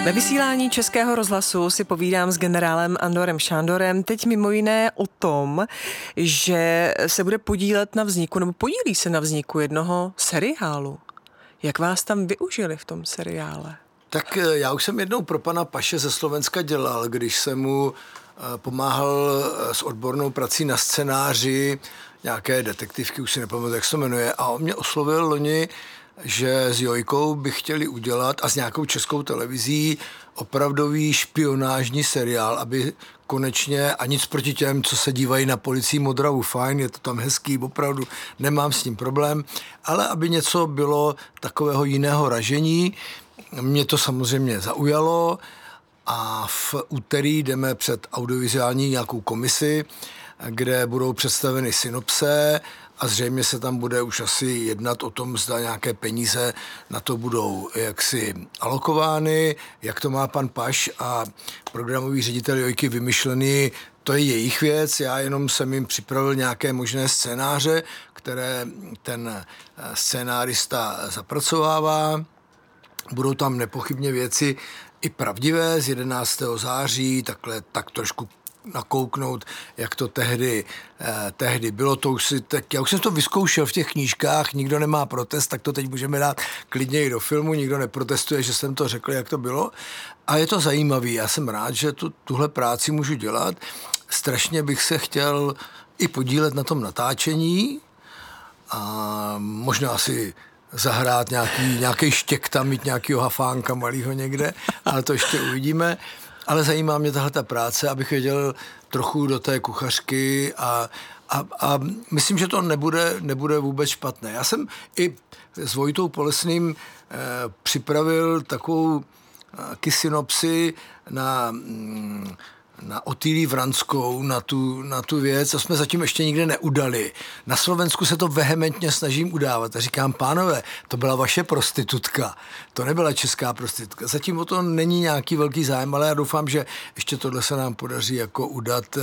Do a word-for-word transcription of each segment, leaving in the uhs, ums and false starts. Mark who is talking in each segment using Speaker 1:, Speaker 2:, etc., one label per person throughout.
Speaker 1: Ve vysílání Českého rozhlasu si povídám s generálem Andorem Šándorem teď mimo jiné o tom, že se bude podílet na vzniku, nebo podílí se na vzniku jednoho seriálu. Jak vás tam využili v tom seriále?
Speaker 2: Tak já už jsem jednou pro pana Paše ze Slovenska dělal, když jsem mu pomáhal s odbornou prací na scénáři nějaké detektivky, už si nepamatuji, jak se to jmenuje, a on mě oslovil loni, že s Jojkou by chtěli udělat a s nějakou českou televizí opravdový špionážní seriál, aby konečně, a nic proti těm, co se dívají na Policii Modravu, fajn, je to tam hezký, opravdu nemám s tím problém, ale aby něco bylo takového jiného ražení. Mě to samozřejmě zaujalo a v úterý jdeme před audiovizuální nějakou komisi, kde budou představeny synopse a zřejmě se tam bude už asi jednat o tom, zda nějaké peníze na to budou jaksi alokovány, jak to má pan Paš a programový ředitel Jojky vymyšlený, to je jejich věc, já jenom jsem jim připravil nějaké možné scénáře, které ten scénárista zapracovává. Budou tam nepochybně věci i pravdivé z jedenáctého září, takhle tak trošku nakouknout, jak to tehdy, eh, tehdy bylo. To už si, tak, já už jsem to vyzkoušel v těch knížkách, nikdo nemá protest, tak to teď můžeme dát klidně i do filmu, nikdo neprotestuje, že jsem to řekl, jak to bylo. A je to zajímavý, já jsem rád, že tu, tuhle práci můžu dělat. Strašně bych se chtěl i podílet na tom natáčení a možná asi zahrát nějaký, nějaký štěk tam, mít nějakýho hafánka malýho někde, ale to ještě uvidíme. Ale zajímá mě tahle ta práce, abych věděl trochu do té kuchařky a, a, a myslím, že to nebude, nebude vůbec špatné. Já jsem i s Vojtou Polesným eh, připravil takovou eh, synopsi na... Mm, na Otýlii Vranskou, na tu, na tu věc, a jsme zatím ještě nikde neudali. Na Slovensku se to vehementně snažím udávat a říkám, pánové, to byla vaše prostitutka, to nebyla česká prostitutka. Zatím o to není nějaký velký zájem, ale já doufám, že ještě tohle se nám podaří jako udat,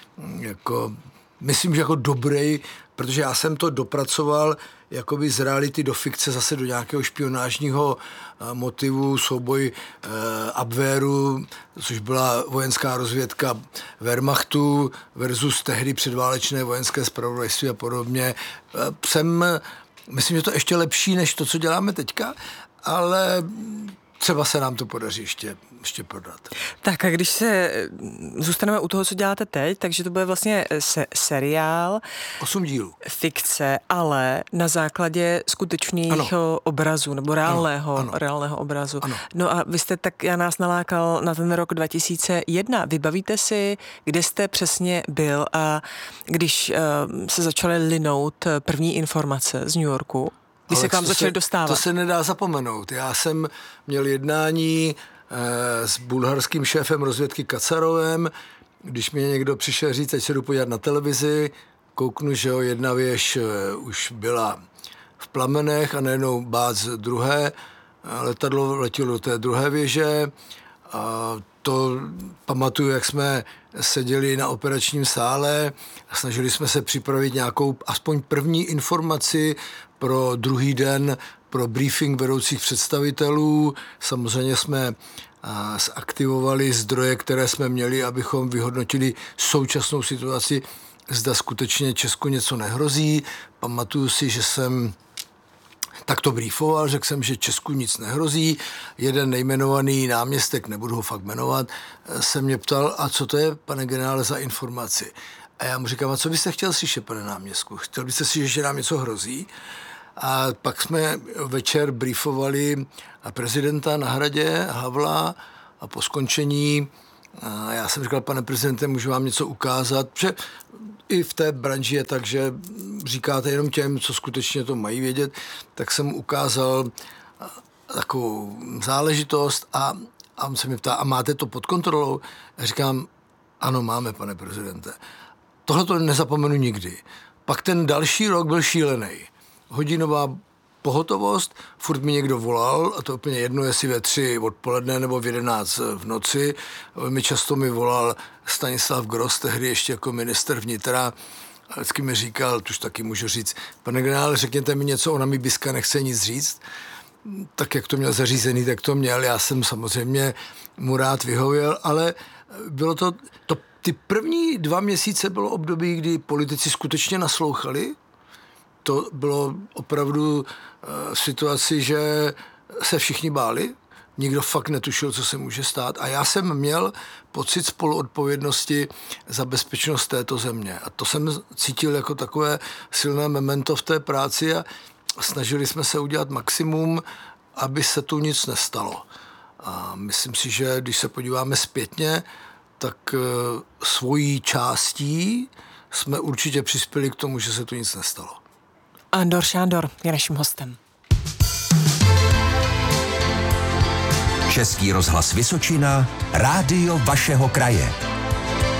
Speaker 2: jako, myslím, že jako dobrý, protože já jsem to dopracoval jakoby z reality do fikce, zase do nějakého špionážního motivu, souboj eh, Abwehru, což byla vojenská rozvědka Wehrmachtu versus tehdy předválečné vojenské zpravodajství a podobně. Jsem, myslím, že to ještě lepší, než to, co děláme teďka, ale třeba se nám to podaří ještě, ještě prodat.
Speaker 1: Tak a když se zůstaneme u toho, co děláte teď, takže to bude vlastně se, seriál.
Speaker 2: Osm dílů.
Speaker 1: Fikce, ale na základě skutečného obrazu, nebo reálného,
Speaker 2: ano, ano.
Speaker 1: reálného obrazu.
Speaker 2: Ano.
Speaker 1: No a vy jste tak, já nás nalákal na ten rok dva tisíce jedna. Vybavíte si, kde jste přesně byl a když uh, se začaly linout první informace z New Yorku, když se k vám začali dostávat.
Speaker 2: To se nedá zapomenout. Já jsem měl jednání eh, s bulharským šéfem rozvědky Kacarovem, když mě někdo přišel říct, ať se jdu podívat na televizi, kouknu, že jo, jedna věž eh, už byla v plamenech a najednou bác druhé, letadlo letělo do té druhé věže a to pamatuju, jak jsme seděli na operačním sále a snažili jsme se připravit nějakou aspoň první informaci pro druhý den, pro briefing vedoucích představitelů. Samozřejmě jsme zaktivovali zdroje, které jsme měli, abychom vyhodnotili současnou situaci, zda skutečně Česku něco nehrozí. Pamatuju si, že jsem tak to briefoval, řekl jsem, že Česku nic nehrozí. Jeden nejmenovaný náměstek, nebudu ho fakt jmenovat, se mě ptal, a co to je, pane generále, za informaci? A já mu říkám, a co byste chtěl slyšet, pane náměstku? Chtěl byste slyšet, že nám něco hrozí? A pak jsme večer briefovali prezidenta na Hradě, Havla, a po skončení a já jsem říkal, pane prezidente, můžu vám něco ukázat? Protože i v té branži je tak, že říkáte jenom těm, co skutečně to mají vědět, tak jsem ukázal takovou záležitost a, a on se mi ptá, a máte to pod kontrolou? Já říkám, ano, máme, pane prezidente. Tohle to nezapomenu nikdy. Pak ten další rok byl šílený. Hodinová pohotovost, furt mi někdo volal, a to úplně jedno, jestli ve tři odpoledne nebo v jedenáct v noci. Velmi často mi volal Stanislav Gross, tehdy ještě jako minister vnitra, a vždycky mi říkal, tuž taky můžu říct, pane generále, řekněte mi něco, ona mi Biska nechce nic říct. tak, jak to měl zařízený, tak to měl. Já jsem samozřejmě mu rád vyhověl, ale bylo to, to ty první dva měsíce bylo období, kdy politici skutečně naslouchali. To bylo opravdu v situaci, že se všichni báli. Nikdo fakt netušil, co se může stát. A já jsem měl pocit spoluodpovědnosti za bezpečnost této země. A to jsem cítil jako takové silné memento v té práci a snažili jsme se udělat maximum, aby se tu nic nestalo. A myslím si, že když se podíváme zpětně, tak svojí částí jsme určitě přispěli k tomu, že se tu nic nestalo.
Speaker 1: Andor Šándor je naším hostem.
Speaker 3: Český rozhlas Vysočina, rádio vašeho kraje.